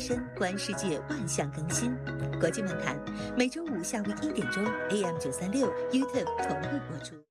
深，观世界万象更新。国际漫谈每周五下午1点钟 AM936 YouTube 同步播出。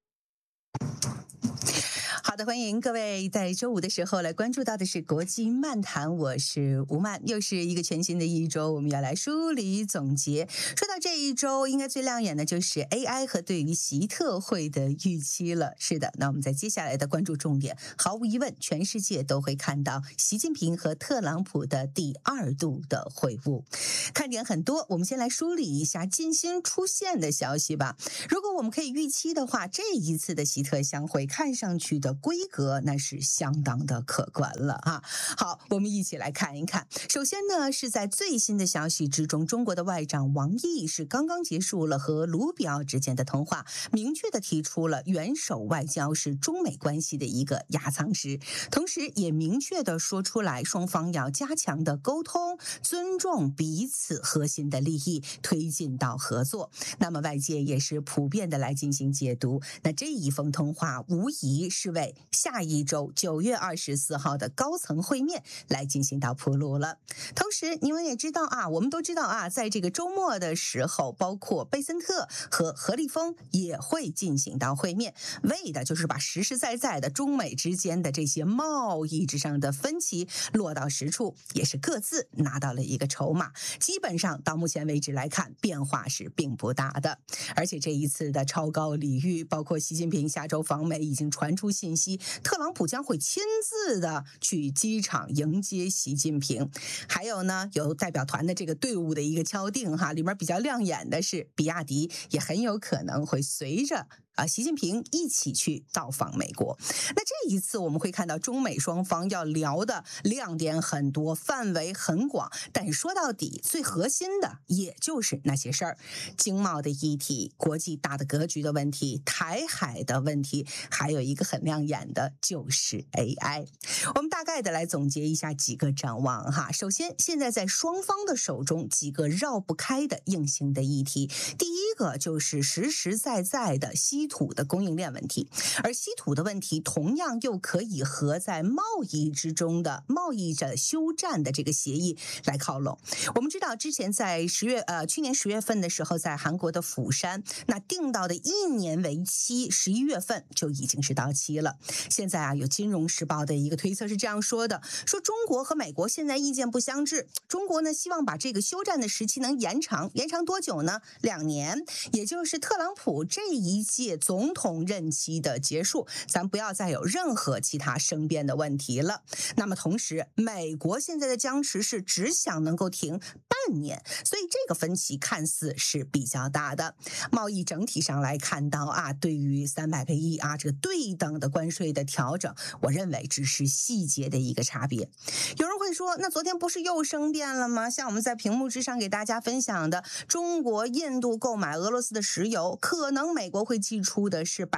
好的，欢迎各位在周五的时候来关注到的是国际漫谈，我是吴曼，又是一个全新的一周，我们要来梳理总结。说到这一周，应该最亮眼的就是 AI 和对于习特会的预期了。是的，那我们在接下来的关注重点，毫无疑问，全世界都会看到习近平和特朗普的第2度的会晤，看点很多。我们先来梳理一下近新出现的消息吧。如果我们可以预期的话，这一次的习特相会看上去的规格那是相当的可观了啊！好，我们一起来看一看。首先呢，是在最新的消息之中，中国的外长王毅是刚刚结束了和卢比奥之间的通话，明确的提出了元首外交是中美关系的一个压舱石，同时也明确的说出来，双方要加强的沟通，尊重彼此核心的利益，推进到合作。那么外界也是普遍的来进行解读，那这一封通话无疑是为下一周9月24号的高层会面来进行到铺路了。同时你们也知道啊，我们都知道啊，在这个周末的时候，包括贝森特和何立峰也会进行到会面，为的就是把实实在在的中美之间的这些贸易之上的分歧落到实处，也是各自拿到了一个筹码。基本上到目前为止来看，变化是并不大的。而且这一次的超高礼遇，包括习近平下周访美已经传出信息，特朗普将会亲自的去机场迎接习近平。还有呢，有代表团的这个队伍的一个敲定哈，里面比较亮眼的是比亚迪也很有可能会随着习近平一起去到访美国。那这一次我们会看到中美双方要聊的亮点很多，范围很广，但是说到底最核心的也就是那些事儿，经贸的议题，国际大的格局的问题，台海的问题，还有一个很亮眼的就是 AI。 我们大概的来总结一下几个展望哈。首先，现在在双方的手中几个绕不开的硬性的议题，第一个就是实实在在的稀土的供应链问题，而稀土的问题同样又可以和在贸易之中的贸易的休战的这个协议来靠拢。我们知道之前在去年10月份的时候，在韩国的釜山，那定到的1年为期11月份就已经是到期了。现在啊，有金融时报的一个推测是这样说的，说中国和美国现在意见不相致，中国呢希望把这个休战的时期能延长多久呢？2年，也就是特朗普这一届总统任期的结束，咱不要再有任何其他生变的问题了。那么同时，美国现在的僵持是只想能够停半年，所以这个分歧看似是比较大的。贸易整体上来看到啊，对于300个亿啊这个对等的关税的调整，我认为只是细节的一个差别。有人会说，那昨天不是又生变了吗？像我们在屏幕之上给大家分享的，中国、印度购买俄罗斯的石油，可能美国会寄出的是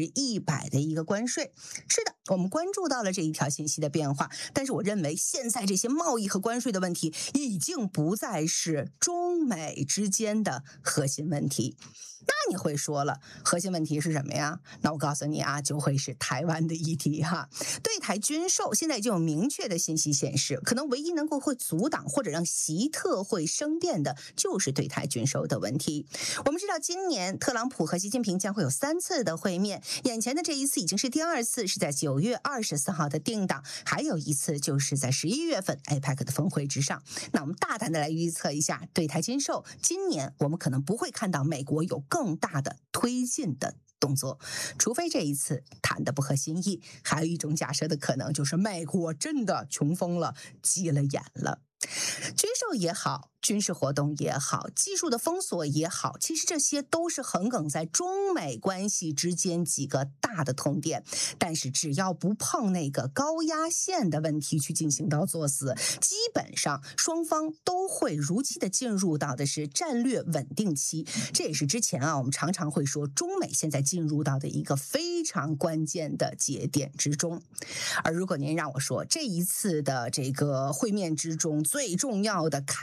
100%的一个关税。是的，我们关注到了这一条信息的变化，但是我认为现在这些贸易和关税的问题已经不再是中美之间的核心问题。那你会说了，核心问题是什么呀？那我告诉你啊，就会是台湾的议题哈。对台军售现在已经有明确的信息显示，可能唯一能够会阻挡或者让习特会生变的，就是对台军售的问题。我们知道今年特朗普和习近平将会有3次的会面，眼前的这一次已经是第2次，是在9月24号的定档，还有一次就是在11月份 APEC 的峰会之上。那我们大胆的来预测一下，对台军售今年我们可能不会看到美国有更大的推进的动作，除非这一次谈的不合心意。还有一种假设的可能，就是美国真的穷疯了，急了眼了。军售也好，军事活动也好，技术的封锁也好，其实这些都是横亘在中美关系之间几个大的痛点。但是只要不碰那个高压线的问题去进行到作死，基本上双方都会如期的进入到的是战略稳定期。这也是之前我们常常会说中美现在进入到的一个非常关键的节点之中。而如果您让我说这一次的这个会面之中最重要的看点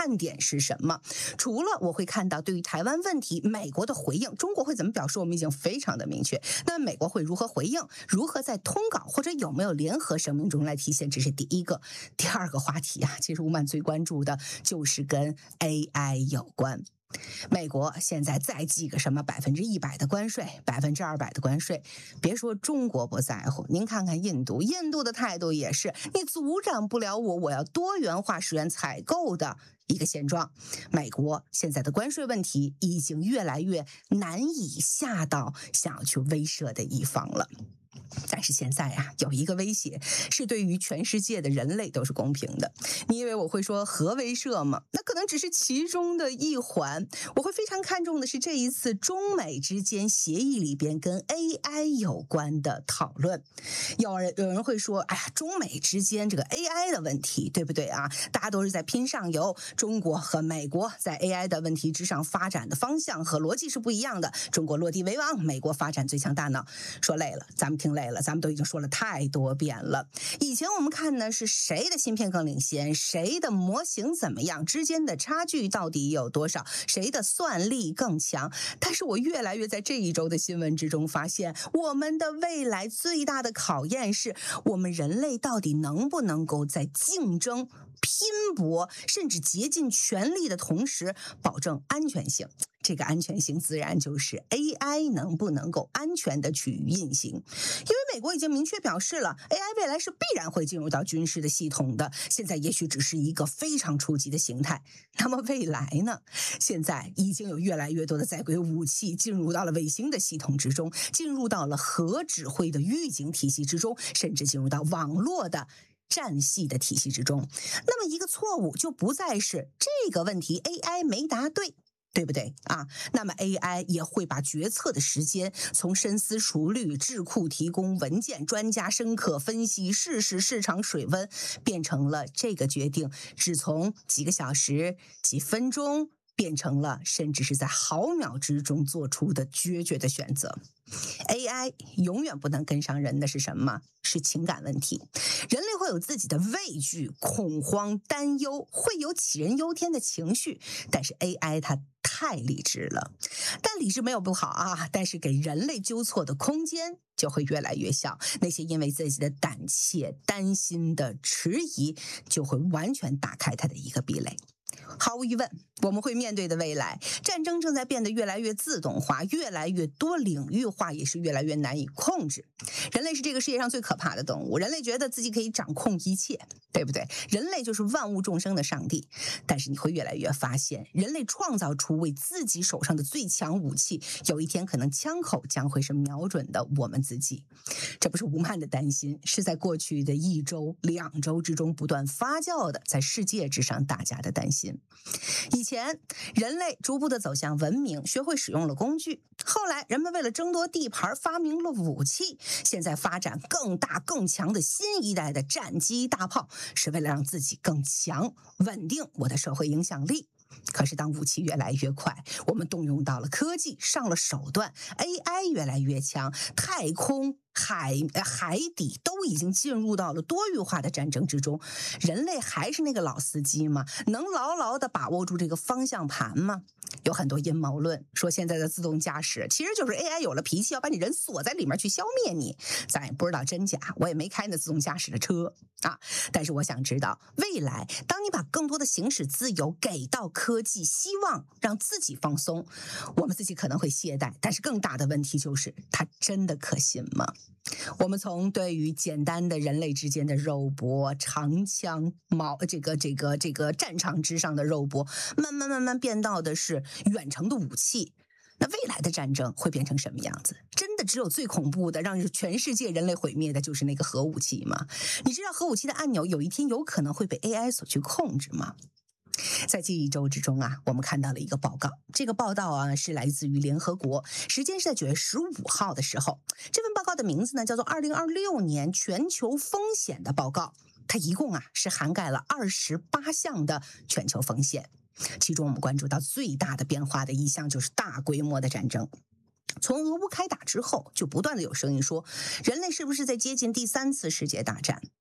是什么？除了我会看到对于台湾问题美国的回应，中国会怎么表示，我们已经非常的明确。那美国会如何回应？如何在通稿或者有没有联合声明中来体现？这是第一个。第二个话题啊，其实吴曼最关注的就是跟 AI 有关。美国现在再记个什么100%的关税，200%的关税，别说中国不在乎，您看看印度，印度的态度也是，你阻挡不了我，我要多元化使源采购的一个现状。美国现在的关税问题已经越来越难以下到想要去威慑的一方了。但是现在啊，有一个威胁是对于全世界的人类都是公平的。你以为我会说核威慑吗？那可能只是其中的一环。我会非常看重的是这一次中美之间协议里边跟 AI 有关的讨论。有人会说，哎呀，中美之间这个 AI 的问题，对不对啊？大家都是在拼上游，中国和美国在 AI 的问题之上发展的方向和逻辑是不一样的。中国落地为王，美国发展最强大脑。说累了，咱们听累了，咱们都已经说了太多遍了。以前我们看呢是谁的芯片更领先，谁的模型怎么样，之间的差距到底有多少，谁的算力更强。但是我越来越在这一周的新闻之中发现，我们的未来最大的考验是我们人类到底能不能够在竞争、拼搏甚至竭尽全力的同时保证安全性。这个安全性自然就是 AI 能不能够安全的去运行。因为美国已经明确表示了 AI 未来是必然会进入到军事的系统的，现在也许只是一个非常初级的形态。那么未来呢？现在已经有越来越多的在轨武器进入到了卫星的系统之中，进入到了核指挥的预警体系之中，甚至进入到网络的战系的体系之中。那么一个错误就不再是这个问题 AI 没答对，对不对啊？那么 AI 也会把决策的时间从深思熟虑、智库提供文件、专家深刻分析、事实市场水温，变成了这个决定只从几个小时、几分钟，变成了甚至是在毫秒之中做出的决绝的选择。AI 永远不能跟上人的是什么？是情感问题。人类会有自己的畏惧、恐慌、担忧，会有杞人忧天的情绪，但是 AI 它太理智了。但理智没有不好啊，但是给人类纠错的空间就会越来越小。那些因为自己的胆怯、担心的迟疑，就会完全打开它的一个壁垒。毫无疑问，我们会面对的未来，战争正在变得越来越自动化，越来越多领域化，也是越来越难以控制。人类是这个世界上最可怕的动物，人类觉得自己可以掌控一切，对不对？人类就是万物众生的上帝。但是你会越来越发现，人类创造出为自己手上的最强武器，有一天可能枪口将会是瞄准的我们自己。这不是吴曼的担心，是在过去的1周、2周之中不断发酵的，在世界之上大家的担心。以前人类逐步的走向文明，学会使用了工具，后来人们为了争夺地盘发明了武器，现在发展更大更强的新一代的战机大炮，是为了让自己更强，稳定我的社会影响力。可是当武器越来越快，我们动用到了科技，上了手段， AI 越来越强，太空海底都已经进入到了多域化的战争之中，人类还是那个老司机吗？能牢牢地把握住这个方向盘吗？有很多阴谋论说现在的自动驾驶其实就是 AI 有了脾气，要把你人锁在里面去消灭你。咱也不知道真假，我也没开那自动驾驶的车啊。但是我想知道，未来当你把更多的行驶自由给到科技，希望让自己放松，我们自己可能会懈怠，但是更大的问题就是它真的可信吗？我们从对于简单的人类之间的肉搏、长枪、这个战场之上的肉搏，慢慢变到的是远程的武器。那未来的战争会变成什么样子？真的只有最恐怖的，让全世界人类毁灭的就是那个核武器吗？你知道核武器的按钮有一天有可能会被 AI 所去控制吗？在这一周之中啊，我们看到了一个报告，这个报道啊是来自于联合国，时间是在9月15号的时候。这份报告的名字呢叫做2026年全球风险的报告，它一共是涵盖了28项的全球风险。其中我们关注到最大的变化的一项就是大规模的战争。从俄乌开打之后，就不断的有声音说，人类是不是在接近第3次世界大战？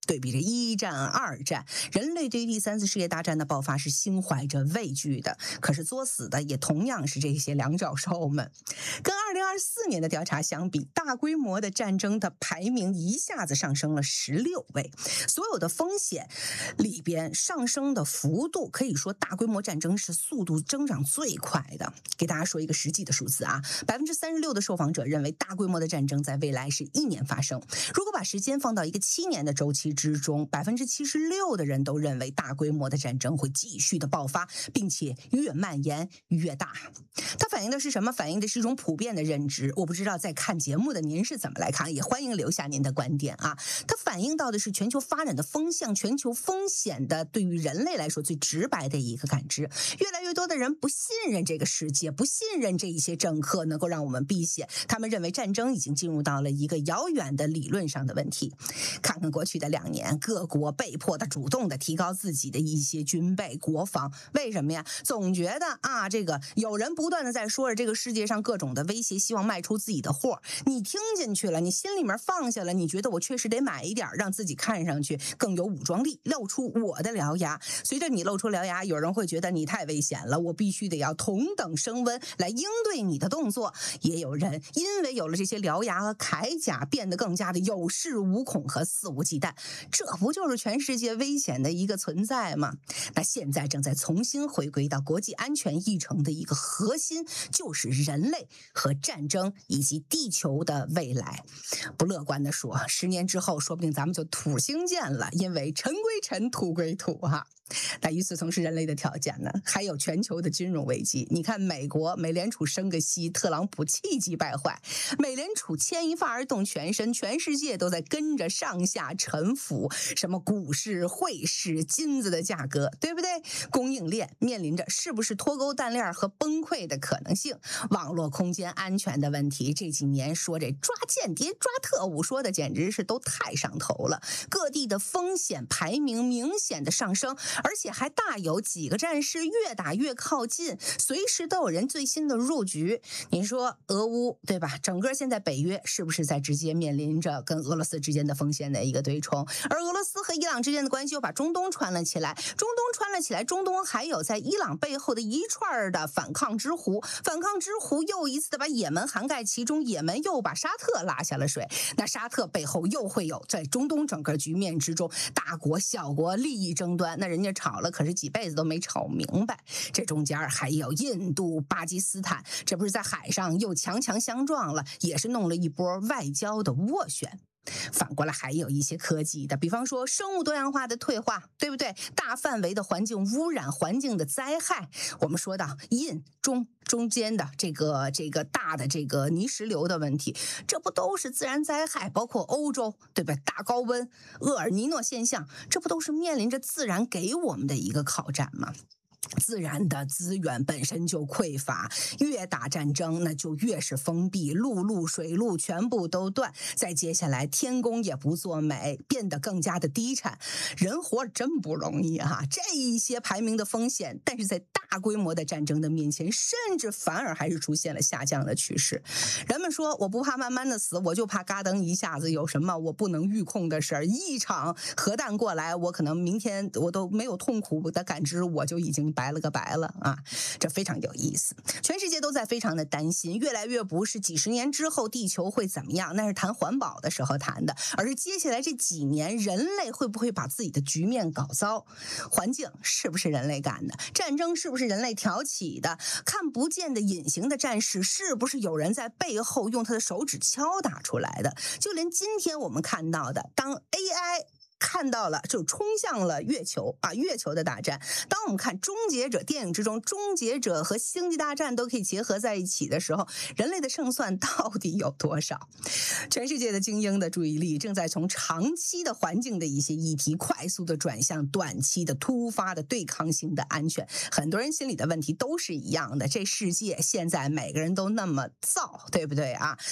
对比着一战、二战，人类对于第三次世界大战的爆发是心怀着畏惧的。可是作死的也同样是这些梁教授们。跟2024年的调查相比，大规模的战争的排名一下子上升了16位。所有的风险里边上升的幅度，可以说大规模战争是速度增长最快的。给大家说一个实际的数字啊，36%的受访者认为大规模的战争在未来是1年发生。如果把时间放到一个7年的周期之中，76%的人都认为大规模的战争会继续的爆发，并且越蔓延越大。它反映的是什么？反映的是一种普遍的认知。我不知道在看节目的您是怎么来看，也欢迎留下您的观点啊。它反映到的是全球发展的风向，全球风险的对于人类来说最直白的一个感知。越来越多的人不信任这个世界，不信任这一些政客能够让我们避险，他们认为战争已经进入到了一个遥远的理论上的问题。看看过去的2年，各国被迫的主动的提高自己的一些军备国防，为什么呀？总觉得啊，这个有人不断的在说着这个世界上各种的威胁，希望卖出自己的货，你听进去了，你心里面放下了，你觉得我确实得买一点，让自己看上去更有武装力，露出我的獠牙。随着你露出獠牙，有人会觉得你太危险了，我必须得要同等升温来应对你的动作。也有人因为有了这些獠牙和铠甲，变得更加的有恃无恐和肆无忌惮。这不就是全世界危险的一个存在吗？那现在正在重新回归到国际安全议程的一个核心，就是人类和战争以及地球的未来。不乐观的说，10年之后说不定咱们就土星见了，因为尘归尘，土归土哈。那与此同时，人类的条件呢，还有全球的金融危机。你看美联储升个息，特朗普气急败坏，美联储牵一发而动全身，全世界都在跟着上下沉浮，什么股市、汇市、金子的价格，对不对？供应链面临着是不是脱钩断链和崩溃的可能性，网络空间安全的问题，这几年说这抓间谍、抓特务，说的简直是都太上头了。各地的风险排名明显的上升，而且还大有几个战事越打越靠近，随时都有人最新的入局。您说俄乌对吧？整个现在北约是不是在直接面临着跟俄罗斯之间的风险的一个对冲？而俄罗斯和伊朗之间的关系又把中东穿了起来，中东还有在伊朗背后的一串的反抗之狐又一次的把也门涵盖其中，也门又把沙特拉下了水。那沙特背后又会有在中东整个局面之中大国小国利益争端，那人家吵了可是几辈子都没吵明白。这中间还有印度、巴基斯坦，这不是在海上又强相撞了，也是弄了一波外交的斡旋。反过来还有一些科技的，比方说生物多样化的退化，对不对？大范围的环境污染、环境的灾害，我们说到印中间的这个大的这个泥石流的问题，这不都是自然灾害？包括欧洲，对吧？大高温、厄尔尼诺现象，这不都是面临着自然给我们的一个考战吗？自然的资源本身就匮乏，越打战争那就越是封闭，陆路水路全部都断，再接下来天公也不作美，变得更加的低产，人活真不容易啊！这一些排名的风险，但是在大规模的战争的面前，甚至反而还是出现了下降的趋势。人们说我不怕慢慢的死，我就怕嘎噔一下子有什么我不能预控的事儿，一场核弹过来，我可能明天我都没有痛苦的感知，我就已经白了啊！这非常有意思，全世界都在非常的担心，越来越不是几十年之后地球会怎么样，那是谈环保的时候谈的，而是接下来这几年人类会不会把自己的局面搞糟？环境是不是人类干的？战争是不是人类挑起的？看不见的隐形的战事是不是有人在背后用他的手指敲打出来的？就连今天我们看到的，当 AI看到了就冲向了月球啊，月球的大战。当我们看终结者电影之中，终结者和星际大战都可以结合在一起的时候，人类的胜算到底有多少？全世界的精英的注意力正在从长期的环境的一些议题快速的转向短期的突发的对抗性的安全。很多人心里的问题都是一样的，这世界现在每个人都那么燥，对不对啊？都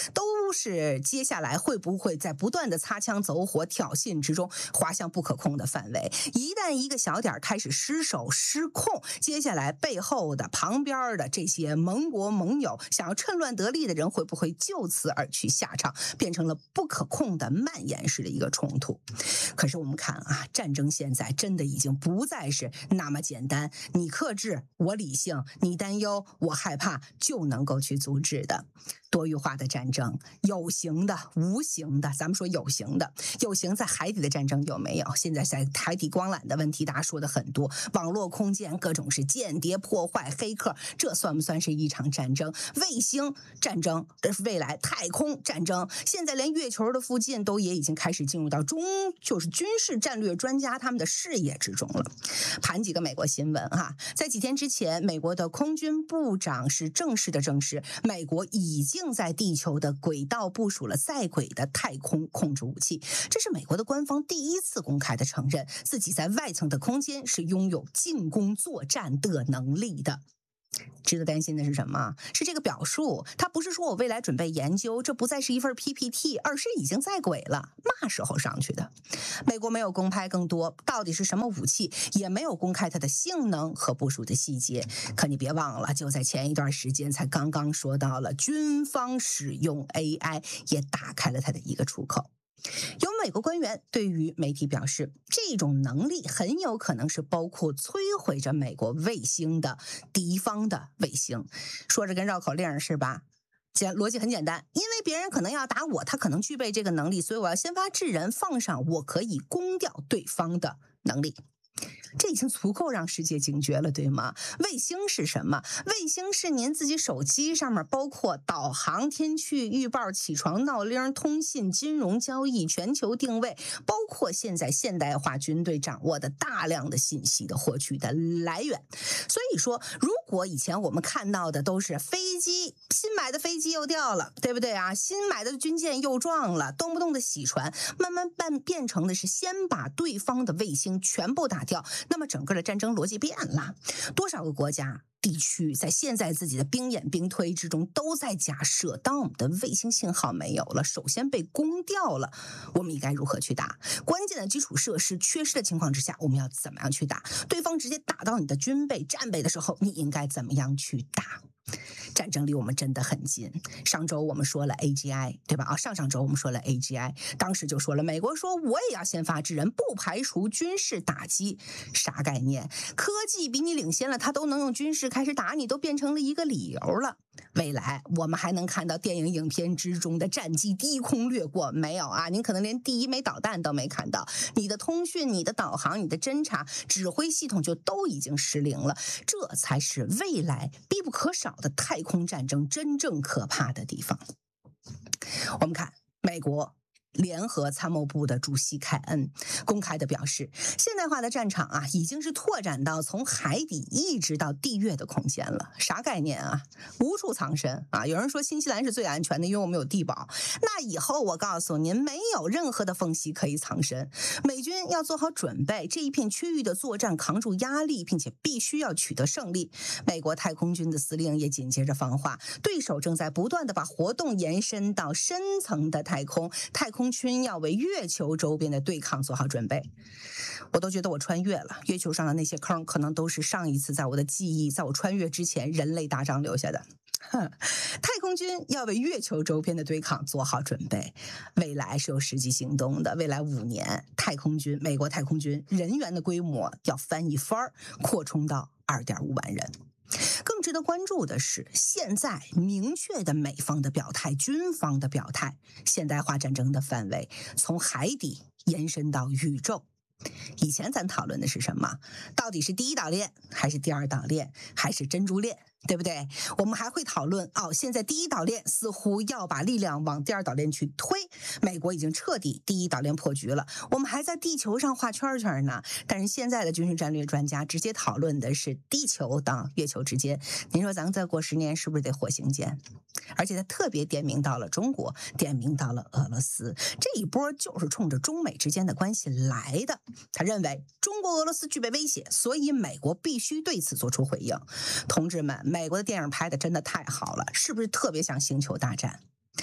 是接下来会不会在不断的擦枪走火、挑衅之中滑向不可控的范围？一旦一个小点开始失手失控，接下来背后的、旁边的这些盟国盟友想要趁乱得利的人，会不会就此而去下场，变成了不可控的蔓延式的一个冲突？可是我们看啊，战争现在真的已经不再是那么简单，你克制，我理性，你担忧，我害怕，就能够去阻止的。多元化的战争，有形的、无形的。咱们说有形的，有形在海底的战争有没有？现在在海底光缆的问题，大家说的很多。网络空间各种是间谍破坏、黑客，这算不算是一场战争？卫星战争，这是未来太空战争。现在连月球的附近都也已经开始进入到就是军事战略专家他们的视野之中了。盘几个美国新闻哈，在几天之前，美国的空军部长是正式的证实，美国已经在地球的轨道部署了在轨的太空控制武器，这是美国的官方第一次公开的承认自己在外层的空间是拥有进攻作战的能力的。值得担心的是什么？是这个表述，它不是说我未来准备研究，这不再是一份 PPT， 而是已经在轨了，嘛时候上去的？美国没有公开更多到底是什么武器，也没有公开它的性能和部署的细节。可你别忘了，就在前一段时间才刚刚说到了军方使用 AI， 也打开了它的一个出口。有美国官员对于媒体表示，这种能力很有可能是包括摧毁着美国卫星的敌方的卫星，说着跟绕口令是吧？逻辑很简单，因为别人可能要打我，他可能具备这个能力，所以我要先发制人，放上我可以攻掉对方的能力。这已经足够让世界警觉了，对吗？卫星是什么？卫星是您自己手机上面包括导航、天气预报、起床闹铃、通信、金融交易、全球定位，包括现在现代化军队掌握的大量的信息的获取的来源。所以说，如果以前我们看到的都是飞机，新买的飞机又掉了，对不对啊？新买的军舰又撞了，动不动的洗船，慢慢变成的是先把对方的卫星全部打掉，那么整个的战争逻辑变了。多少个国家地区在现在自己的兵演兵推之中都在假设，当我们的卫星信号没有了，首先被攻掉了，我们应该如何去打？关键的基础设施缺失的情况之下，我们要怎么样去打？对方直接打到你的军备战备的时候，你应该怎么样去打？战争离我们真的很近。上周我们说了 AGI， 对吧？上上周我们说了 AGI， 当时就说了，美国说我也要先发制人，不排除军事打击。啥概念？科技比你领先了，他都能用军事开始打你，都变成了一个理由了。未来我们还能看到电影影片之中的战机低空掠过没有啊？您可能连第一枚导弹都没看到，你的通讯、你的导航、你的侦察、指挥系统就都已经失灵了。这才是未来必不可少的太空战争真正可怕的地方。我们看美国联合参谋部的主席凯恩公开的表示，现代化的战场啊，已经是拓展到从海底一直到地月的空间了。啥概念啊？无处藏身啊！有人说新西兰是最安全的，因为我们有地堡。那以后我告诉您，没有任何的缝隙可以藏身。美军要做好准备，这一片区域的作战扛住压力，并且必须要取得胜利。美国太空军的司令也紧接着放话，对手正在不断的把活动延伸到深层的太空，太空军要为月球周边的对抗做好准备。我都觉得我穿越了，月球上的那些坑可能都是上一次在我的记忆，在我穿越之前人类大战留下的。太空军要为月球周边的对抗做好准备，未来是有实际行动的。未来5年，美国太空军人员的规模要翻一番，扩充到2.5万人。更值得关注的是，现在明确的美方的表态，军方的表态，现代化战争的范围从海底延伸到宇宙。以前咱讨论的是什么？到底是第一岛链，还是第二岛链，还是珍珠链，对不对？我们还会讨论现在第一岛链似乎要把力量往第二岛链去推，美国已经彻底第一岛链破局了，我们还在地球上画圈圈呢。但是现在的军事战略专家直接讨论的是地球到月球之间。您说咱再过10年是不是得火星建？而且他特别点名到了中国，点名到了俄罗斯，这一波就是冲着中美之间的关系来的。他认为中国、俄罗斯具备威胁，所以美国必须对此做出回应。同志们，美国的电影拍的真的太好了，是不是特别像星球大战？当然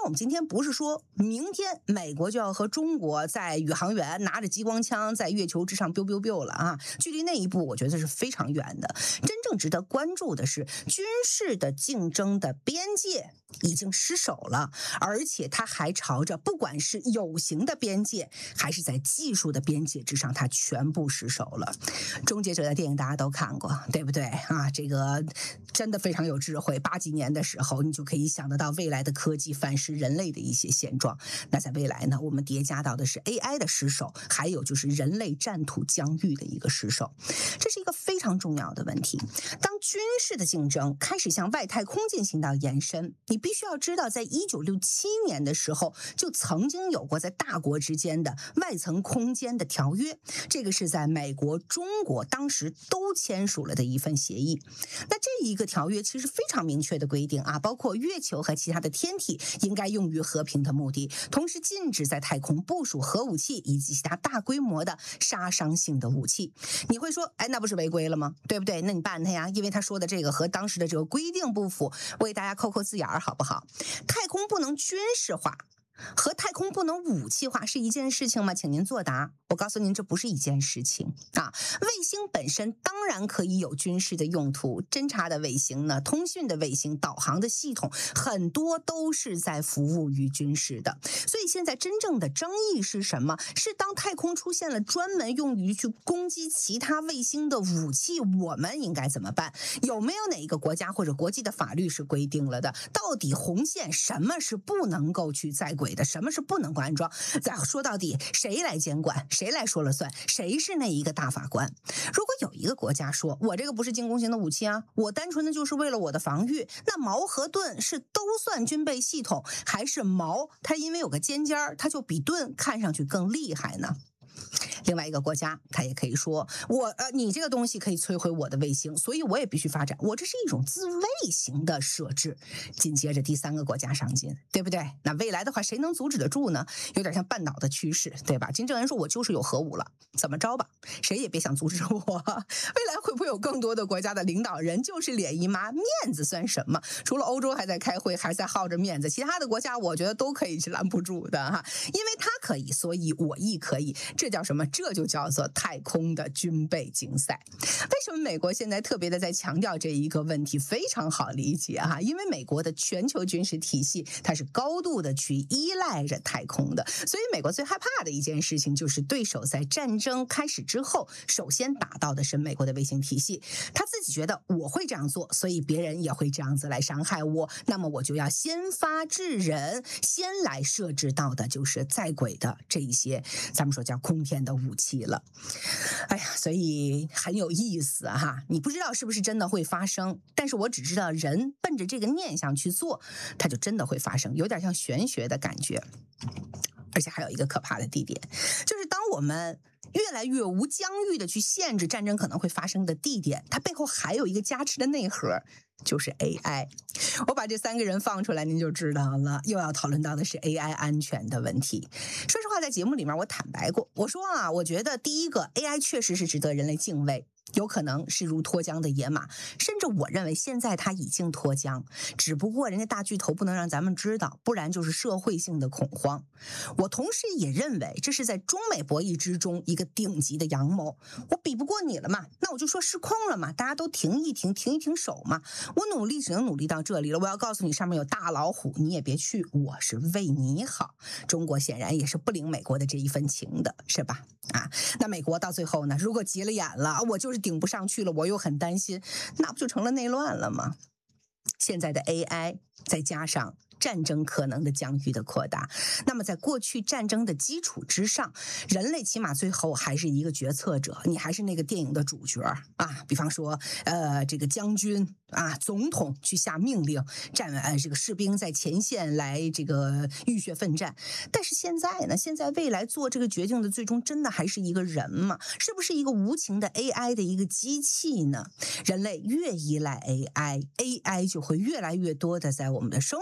我们今天不是说明天美国就要和中国在宇航员拿着激光枪在月球之上 biu biu biu 了啊，距离那一步我觉得是非常远的。真正值得关注的是军事的竞争的边界已经失守了，而且它还朝着不管是有形的边界还是在技术的边界之上，它全部失守了。终结者的电影大家都看过，对不对啊？这个真的非常有智慧。80几年的时候，你就可以想得到未来的科技反噬人类的一些现状。那在未来呢，我们叠加到的是 AI 的失守，还有就是人类战土疆域的一个失守。这是一个非常重要的问题。当军事的竞争开始向外太空进行到延伸，你必须要知道，在1967年的时候，就曾经有过在大国之间的外层空间的条约，这个是在美国、中国当时都签署了的一份协议。那这一个条约其实非常明确的规定啊，包括月球和其他的天体应该用于和平的目的，同时禁止在太空部署核武器以及其他大规模的杀伤性的武器。你会说，哎，那不是违规了吗？对不对？那你办他呀，因为他说的这个和当时的这个规定不符。我给大家扣字眼儿好不好？太空不能军事化和太空不能武器化是一件事情吗？请您作答。我告诉您，这不是一件事情啊。卫星本身当然可以有军事的用途，侦察的卫星呢，通讯的卫星，导航的系统，很多都是在服务于军事的。所以现在真正的争议是什么？是当太空出现了专门用于去攻击其他卫星的武器，我们应该怎么办？有没有哪一个国家或者国际的法律是规定了的？到底红线什么是不能够去在轨的，什么是不能够安装？再说到底，谁来监管？谁来说了算？谁是那一个大法官？如果有一个国家说，我这个不是进攻型的武器啊，我单纯的就是为了我的防御，那矛和盾是都算军备系统，还是矛它因为有个尖尖儿，它就比盾看上去更厉害呢？另外一个国家，他也可以说，你这个东西可以摧毁我的卫星，所以我也必须发展。我这是一种自卫型的设置。紧接着第三个国家上进，对不对？那未来的话，谁能阻止得住呢？有点像半岛的趋势，对吧？金正恩说，我就是有核武了，怎么着吧？谁也别想阻止我。未来会不会有更多的国家的领导人就是脸姨妈，面子算什么？除了欧洲还在开会，还在耗着面子，其他的国家我觉得都可以是拦不住的哈，因为他可以，所以我亦可以。这叫什么？这就叫做太空的军备竞赛。为什么美国现在特别的在强调这一个问题？非常好理解哈，因为美国的全球军事体系它是高度的去依赖着太空的，所以美国最害怕的一件事情就是对手在战争开始之后，首先打到的是美国的卫星体系。他自己觉得我会这样做，所以别人也会这样子来伤害我，那么我就要先发制人，先来设置到的就是在轨的这一些咱们说叫空天的武器了。哎呀，所以很有意思哈。你不知道是不是真的会发生，但是我只知道人奔着这个念想去做，它就真的会发生，有点像玄学的感觉。而且还有一个可怕的地点，就是当我们越来越无疆域的去限制战争可能会发生的地点，它背后还有一个加持的内核，就是 AI。 我把这三个人放出来您就知道了，又要讨论到的是 AI 安全的问题。说实话，在节目里面我坦白过，我说啊，我觉得第一个 AI 确实是值得人类敬畏，有可能是如脱缰的野马，甚至我认为现在它已经脱缰，只不过人家大巨头不能让咱们知道，不然就是社会性的恐慌。我同时也认为这是在中美博弈之中一个顶级的阳谋，我比不过你了嘛，那我就说失控了嘛，大家都停一停，停一停手嘛，我努力只能努力到这里了，我要告诉你上面有大老虎，你也别去，我是为你好。中国显然也是不领美国的这一份情的，是吧？啊，那美国到最后呢，如果急了眼了，我就是顶不上去了，我又很担心，那不就成了内乱了吗？现在的 AI 再加上战争可能的疆域的扩大，那么在过去战争的基础之上，人类起码最后还是一个决策者，你还是那个电影的主角啊，比方说这个将军啊，总统去下命令，这个士兵在前线来这个浴血奋战。但是现在呢，现在未来做这个决定的最终真的还是一个人吗？是不是一个无情的 AI 的一个机器呢？人类越依赖 AI 就会越来越多的在我们的生活之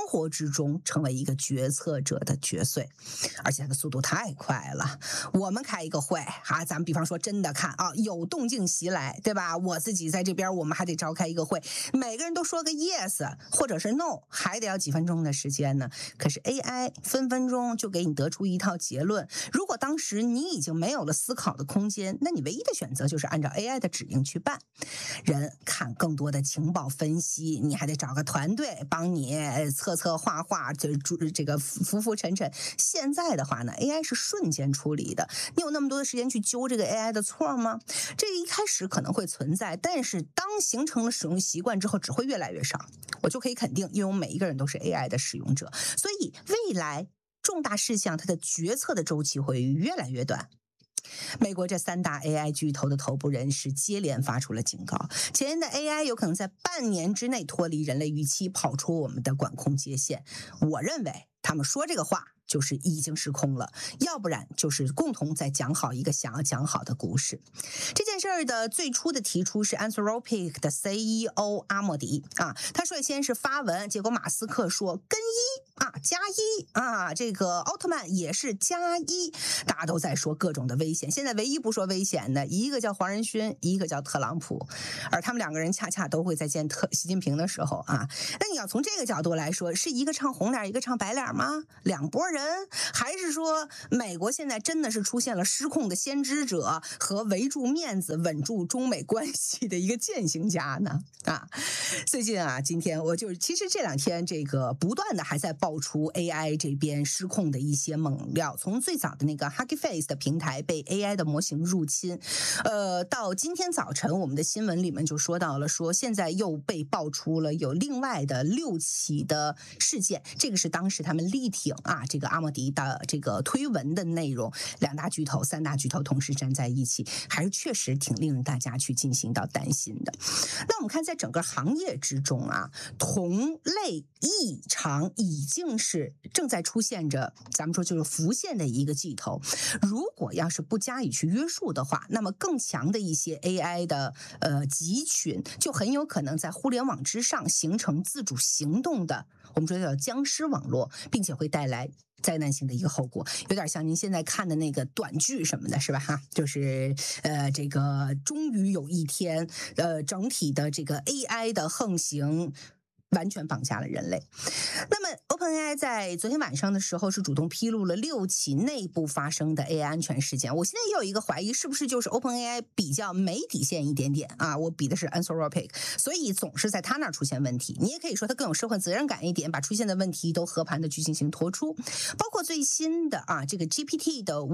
之中成为一个决策者的角色，而且它的速度太快了。我们开一个会啊，咱们比方说真的看啊，有动静袭来，对吧？我自己在这边，我们还得召开一个会，每个人都说个 yes 或者是 no， 还得要几分钟的时间呢。可是 AI 分分钟就给你得出一套结论。如果当时你已经没有了思考的空间，那你唯一的选择就是按照 AI 的指令去办。人看更多的情报分析，你还得找个团队帮你策划画，这个浮沉沉。现在的话呢 ，AI 是瞬间处理的，你有那么多的时间去揪这个 AI 的错吗？这一开始可能会存在，但是当形成了使用习惯之后，只会越来越少。我就可以肯定，因为我们每一个人都是 AI 的使用者，所以未来重大事项它的决策的周期会越来越短。美国这3大 AI 巨头的头部人士接连发出了警告，前沿的 AI 有可能在半年之内脱离人类预期，跑出我们的管控界限。我认为他们说这个话就是已经失控了，要不然就是共同在讲好一个想要讲好的故事。这件事儿的最初的提出是 Anthropic 的 CEO 阿莫迪啊，他率先是发文，结果马斯克说跟1啊加1啊，这个奥特曼也是加1，大家都在说各种的危险。现在唯一不说危险的，一个叫黄仁勋，一个叫特朗普，而他们2个人恰恰都会在见习近平的时候啊。那你要从这个角度来说，是一个唱红脸，一个唱白脸吗？两拨人？还是说美国现在真的是出现了失控的先知者和围住面子稳住中美关系的一个践行家呢？啊，最近啊，今天我其实这2天这个不断的还在爆出 AI 这边失控的一些猛料，从最早的那个 Hugging Face 的平台被 AI 的模型入侵，到今天早晨我们的新闻里面就说到了，说现在又被爆出了有另外的6起的事件，这个是当时他们力挺啊这个阿莫迪的这个推文的内容，2大巨头、3大巨头同时站在一起，还是确实挺令人大家去进行到担心的。那我们看在整个行业之中啊，同类异常已经是正在出现着，咱们说就是浮现的一个劲头。如果要是不加以去约束的话，那么更强的一些 AI 的集群就很有可能在互联网之上形成自主行动的，我们说叫僵尸网络，并且会带来灾难性的一个后果，有点像您现在看的那个短剧什么的，是吧？哈，就是这个终于有一天，整体的这个 AI 的横行完全绑架了人类。那么 OpenAI 在昨天晚上的时候是主动披露了6起内部发生的 AI 安全事件。我现在也有一个怀疑，是不是就是 OpenAI 比较没底线一点点啊？我比的是 Anthropic， 所以总是在他那儿出现问题。你也可以说他更有社会责任感一点，把出现的问题都和盘的去进行拖出。包括最新的啊这个 GPT 的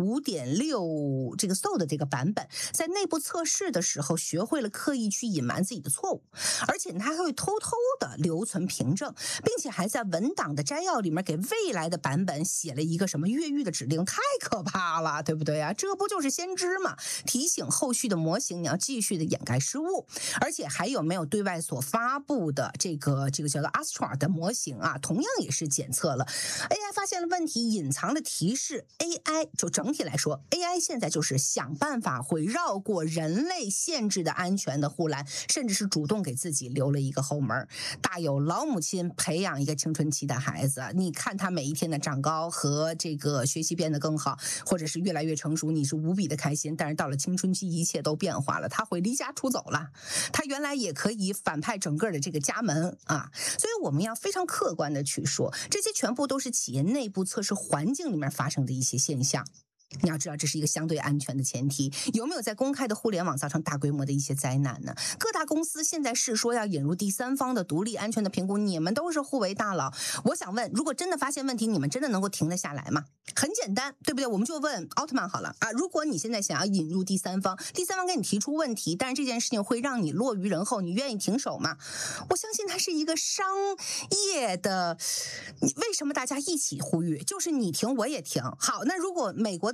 5.6 这个 SO 的这个版本，在内部测试的时候学会了刻意去隐瞒自己的错误，而且他还会偷偷的留存凭证，并且还在文档的摘要里面给未来的版本写了一个什么越狱的指令，太可怕了，对不对啊？这不就是先知吗？提醒后续的模型你要继续的掩盖失误，而且还有没有对外所发布的这个叫做 Astra 的模型啊，同样也是检测了 AI 发现了问题，隐藏的提示 AI 就整体来说 AI 现在就是想办法会绕过人类限制的安全的护栏，甚至是主动给自己留了一个后门，大有老母亲培养一个青春期的孩子，你看他每一天的长高和这个学习变得更好，或者是越来越成熟，你是无比的开心，但是到了青春期一切都变化了，他会离家出走了，他原来也可以反派整个的这个家门啊，所以我们要非常客观的去说，这些全部都是企业内部测试环境里面发生的一些现象。你要知道这是一个相对安全的前提，有没有在公开的互联网造成大规模的一些灾难呢？各大公司现在是说要引入第三方的独立安全的评估，你们都是互为大佬，我想问，如果真的发现问题，你们真的能够停得下来吗？很简单，对不对？我们就问奥特曼好了啊，如果你现在想要引入第三方给你提出问题，但是这件事情会让你落于人后，你愿意停手吗？我相信它是一个商业的，为什么大家一起呼吁？就是你停我也停。好，那如果美国的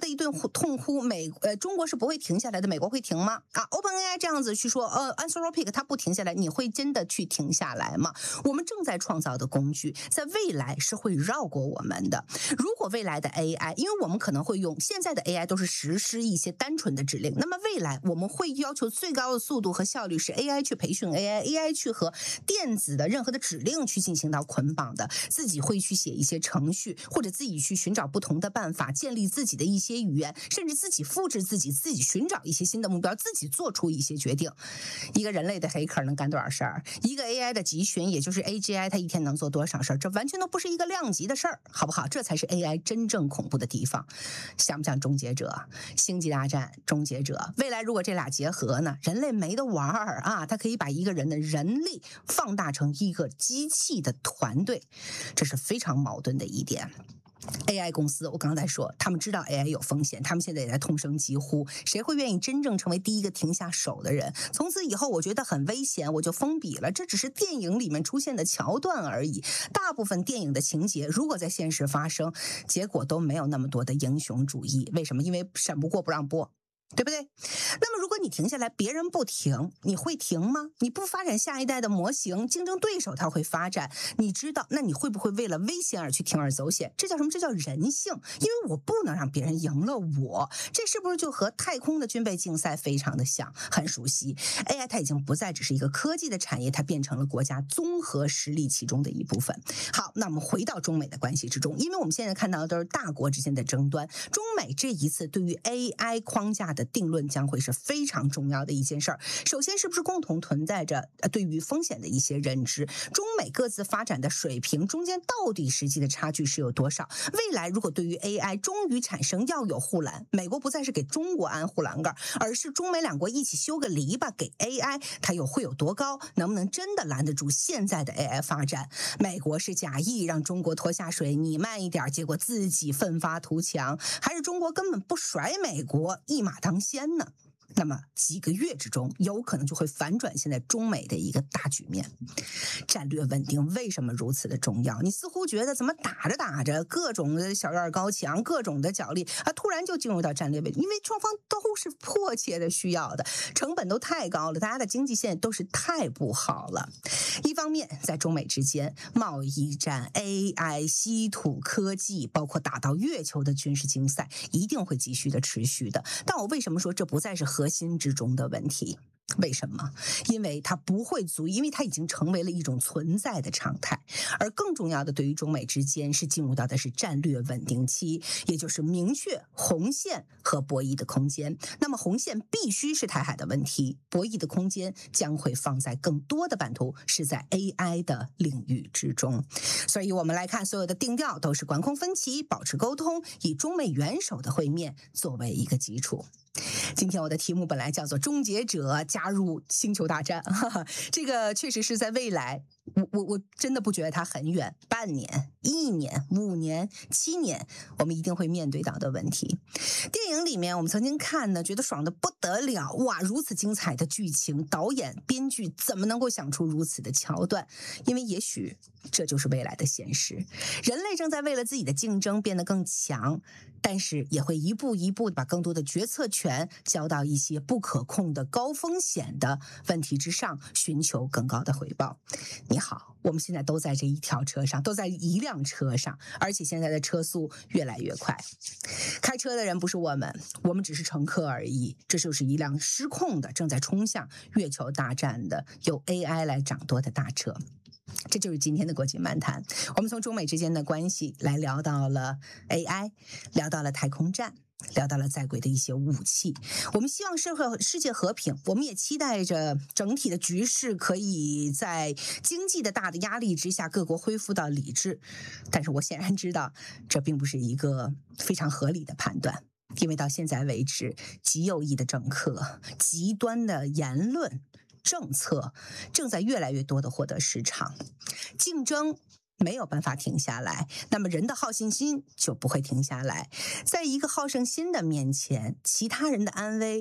的一顿痛呼，中国是不会停下来的，美国会停吗？啊 ，OpenAI 这样子去说，Anthropic 它不停下来，你会真的去停下来吗？我们正在创造的工具，在未来是会绕过我们的。如果未来的 AI， 因为我们可能会用现在的 AI 都是实施一些单纯的指令，那么未来我们会要求最高的速度和效率，是 AI 去培训 AI 去和电子的任何的指令去进行到捆绑的，自己会去写一些程序，或者自己去寻找不同的办法，建立自己的一些语言，甚至自己复制自己寻找一些新的目标，自己做出一些决定。一个人类的黑客能干多少事儿？一个 AI 的集群，也就是 AGI， 它一天能做多少事儿？这完全都不是一个量级的事儿，好不好？这才是 AI 真正恐怖的地方。像不像终结者、星际大战、终结者？未来如果这俩结合呢，人类没得玩儿啊！它可以把一个人的人力放大成一个机器的团队，这是非常矛盾的一点。AI 公司，我刚才说，他们知道 AI 有风险，他们现在也在痛声疾呼，谁会愿意真正成为第一个停下手的人？从此以后，我觉得很危险，我就封笔了。这只是电影里面出现的桥段而已，大部分电影的情节，如果在现实发生，结果都没有那么多的英雄主义。为什么？因为审不过不让播。对不对？那么如果你停下来，别人不停，你会停吗？你不发展下一代的模型，竞争对手他会发展，你知道，那你会不会为了危险而去铤而走险？这叫什么？这叫人性。因为我不能让别人赢了我，这是不是就和太空的军备竞赛非常的像，很熟悉。 AI 它已经不再只是一个科技的产业，它变成了国家综合实力其中的一部分。好，那我们回到中美的关系之中，因为我们现在看到的都是大国之间的争端，中美这一次对于 AI 框架的定论将会是非常重要的一件事儿。首先，是不是共同存在着对于风险的一些认知？中美各自发展的水平中间到底实际的差距是有多少？未来如果对于 AI 终于产生要有护栏，美国不再是给中国安护栏杆，而是中美两国一起修个篱笆给 AI， 它会有多高？能不能真的拦得住现在的 AI 发展？美国是假意让中国拖下水，你慢一点，结果自己奋发图强，还是中国根本不甩美国，一马当先呢？那么几个月之中，有可能就会反转现在中美的一个大局面。战略稳定为什么如此的重要？你似乎觉得怎么打着打着，各种的小院高墙，各种的角力啊，突然就进入到战略稳定，因为双方都是迫切的需要的，成本都太高了，大家的经济现在都是太不好了。一方面，在中美之间，贸易战、AI、稀土科技，包括打到月球的军事竞赛，一定会继续的持续的。但我为什么说这不再是核心之中的问题？为什么？因为它不会足以，因为它已经成为了一种存在的常态。而更重要的，对于中美之间是进入到的是战略稳定期，也就是明确红线和博弈的空间。那么红线必须是台海的问题，博弈的空间将会放在更多的版图是在 AI 的领域之中。所以我们来看，所有的定调都是管控分歧，保持沟通，以中美元首的会面作为一个基础。今天我的题目本来叫做终结者加入星球大战，这个确实是在未来，我真的不觉得它很远，半年、1年、5年、7年，我们一定会面对到的问题。电影里面我们曾经看呢，觉得爽得不得了，哇，如此精彩的剧情，导演、编剧怎么能够想出如此的桥段？因为也许这就是未来的现实，人类正在为了自己的竞争变得更强，但是也会一步一步把更多的决策权交到一些不可控的高风险的问题之上，寻求更高的回报。你好，我们现在都在这一条车上，都在一辆车上，而且现在的车速越来越快。开车的人不是我们，我们只是乘客而已。这就是一辆失控的、正在冲向月球大战的由 AI 来掌舵的大车。这就是今天的国际漫谈，我们从中美之间的关系来聊到了 AI， 聊到了太空战，聊到了在轨的一些武器。我们希望世界和平，我们也期待着整体的局势可以在经济的大的压力之下，各国恢复到理智。但是我显然知道，这并不是一个非常合理的判断。因为到现在为止，极右翼的政客、极端的言论、政策正在越来越多的获得市场，竞争没有办法停下来，那么人的好胜心就不会停下来。在一个好胜心的面前，其他人的安危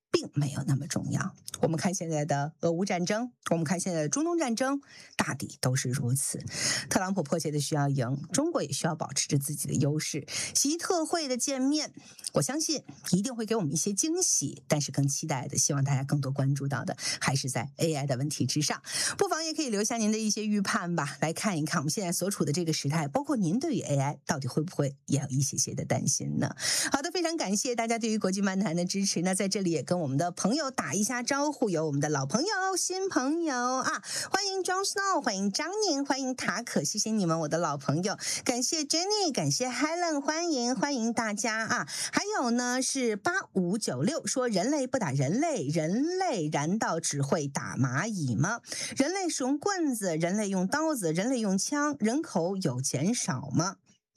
并没有那么重要。我们看现在的俄乌战争，我们看现在的中东战争，大抵都是如此。特朗普迫切的需要赢，中国也需要保持着自己的优势。习特会的见面，我相信一定会给我们一些惊喜，但是更期待的，希望大家更多关注到的，还是在 AI 的问题之上。不妨也可以留下您的一些预判吧，来看一看我们现在所处的这个时代，包括您对于 AI 到底会不会也有一些的担心呢？好的，非常感谢大家对于国际漫谈的支持。那在这里也跟我们的朋友打一下招呼，有我们的老朋友、新朋友啊，欢迎 John Snow， 欢迎张宁，欢迎塔可，谢谢你们，我的老朋友。感谢 Jenny， 感谢 Helen， 欢迎大家啊。还有呢是8596说人类不打人类，人类难道只会打蚂蚁吗？人类使用棍子，人类用刀子，人类用枪，人口有减少吗？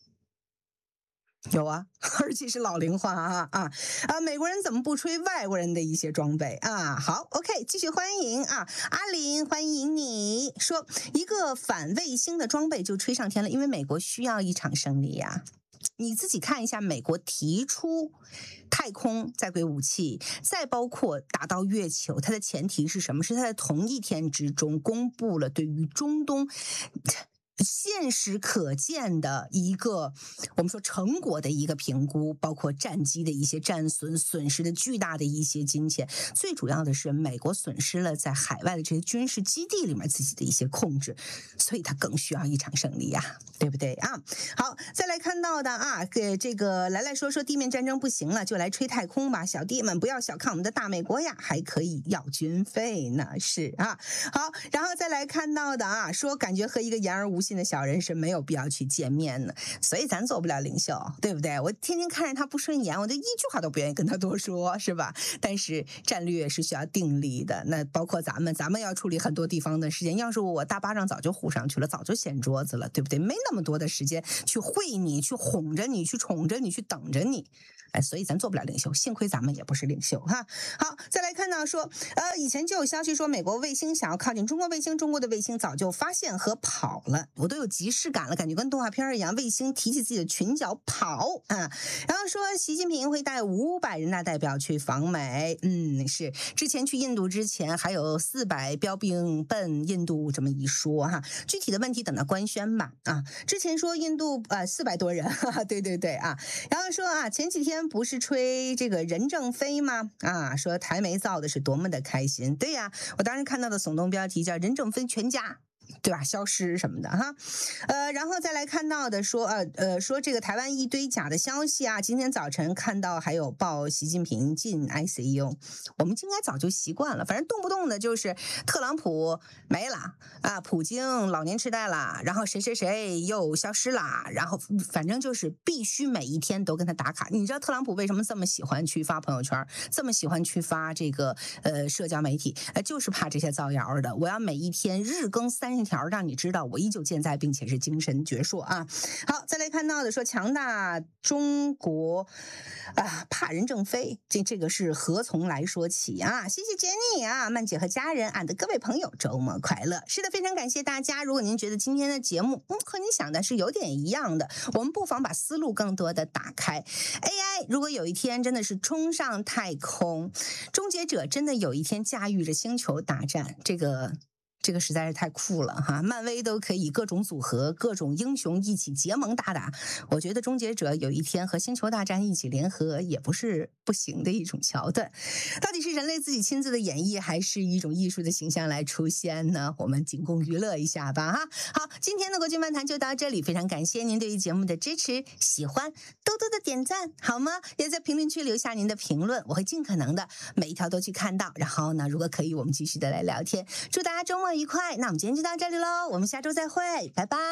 有啊，而且是老龄化啊！美国人怎么不吹外国人的一些装备啊？好 ，OK， 继续欢迎啊，阿林，欢迎你。说一个反卫星的装备就吹上天了，因为美国需要一场胜利呀。你自己看一下，美国提出太空在轨武器，再包括打到月球，它的前提是什么？是它在同一天之中公布了对于中东现实可见的一个我们说成果的一个评估，包括战机的一些战损、损失的巨大的一些金钱。最主要的是，美国损失了在海外的这些军事基地里面自己的一些控制，所以它更需要一场胜利呀，对不对啊？好，再来看到的啊，这个来说地面战争不行了，就来吹太空吧，小弟们不要小看我们的大美国呀，还可以要军费呢，是啊。好，然后再来看到的啊，说感觉和一个言而无信的小人是没有必要去见面的，所以咱做不了领袖，对不对？我天天看着他不顺眼，我就一句话都不愿意跟他多说，是吧？但是战略是需要定力的，那包括咱们要处理很多地方的事情，要是我大巴掌早就呼上去了，早就掀桌子了，对不对？没那么多的时间去会你，去哄着你，去宠着你，去等着你。所以咱做不了领袖，幸亏咱们也不是领袖哈。好，再来看到说，以前就有消息说美国卫星想要靠近中国卫星，中国的卫星早就发现和跑了，我都有即视感了，感觉跟动画片一样，卫星提起自己的裙角跑啊。然后说习近平会带500人大代表去访美，是之前去印度之前还有400标兵奔印度这么一说哈，具体的问题等到官宣吧啊。之前说印度400多人，对啊，然后说啊前几天不是吹这个任正非吗？啊，说台媒造的是多么的开心。对呀，我当时看到的耸动标题叫任正非全家，对吧？消失什么的哈，然后再来看到的说，说这个台湾一堆假的消息啊，今天早晨看到还有报习近平进 ICU， 我们应该早就习惯了，反正动不动的就是特朗普没了啊，普京老年痴呆了，然后谁又消失了，然后反正就是必须每一天都跟他打卡。你知道特朗普为什么这么喜欢去发朋友圈，这么喜欢去发这个社交媒体，就是怕这些造谣的。我要每一天日更30条，让你知道我依旧健在，并且是精神矍铄啊。好，再来看到的说强大中国啊，怕任正非，这个是何从来说起啊？谢谢 Jenny 啊，曼姐和家人，俺的各位朋友周末快乐。是的，非常感谢大家。如果您觉得今天的节目和你想的是有点一样的，我们不妨把思路更多的打开。AI 如果有一天真的是冲上太空，终结者真的有一天驾驭着星球大战，这个实在是太酷了哈！漫威都可以各种组合、各种英雄一起结盟打，我觉得终结者有一天和星球大战一起联合也不是不行的一种桥段。到底是人类自己亲自的演绎，还是一种艺术的形象来出现呢？我们仅供娱乐一下吧哈！好，今天的国际漫谈就到这里，非常感谢您对于节目的支持，喜欢多多的点赞好吗？也在评论区留下您的评论，我会尽可能的每一条都去看到。然后呢，如果可以，我们继续的来聊天。祝大家周末愉快，那我们今天就到这里喽，我们下周再会，拜拜。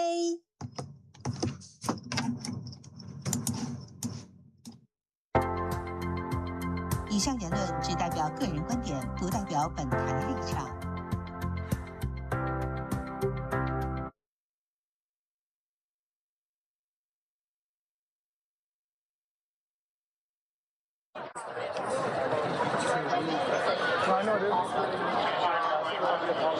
以上言论只代表个人观点，不代表本台立场。 I know this.